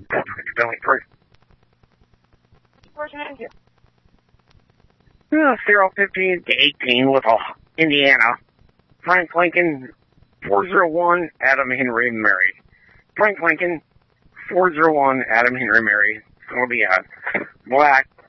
Billy Free. Where's your name? 015 to 18 with Indiana. Frank Lincoln, 401 Adam Henry Mary. Frank Lincoln, 401 Adam Henry Mary. It's going to be a black